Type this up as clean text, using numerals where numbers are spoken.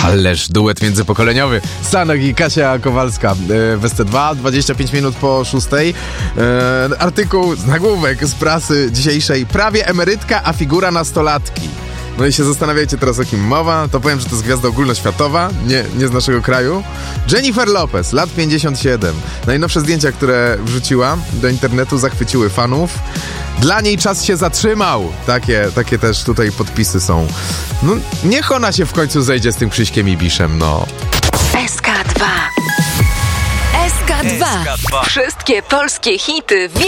Ależ duet międzypokoleniowy. Sanok i Kasia Kowalska w SC2, 25 minut po 6. Artykuł, nagłówek z prasy dzisiejszej. Prawie emerytka, a figura nastolatki. No i się zastanawiajcie teraz, o kim mowa. To powiem, że to jest gwiazda ogólnoświatowa, nie z naszego kraju. Jennifer Lopez, lat 57. Najnowsze zdjęcia, które wrzuciła do internetu, zachwyciły fanów. Dla niej czas się zatrzymał. Takie też tutaj podpisy są. No, niech ona się w końcu zejdzie z tym Krzyśkiem Ibiszem, no. SK2. SK2. Wszystkie polskie hity w